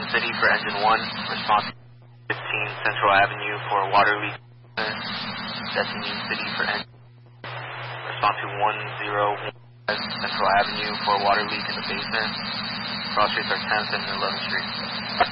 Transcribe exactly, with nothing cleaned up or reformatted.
City for engine one. Response to fifteen Central Avenue for water leak. Destiny City for engine. Response to one zero one Central Avenue for water leak in the basement. Cross streets are tenth and eleventh Street.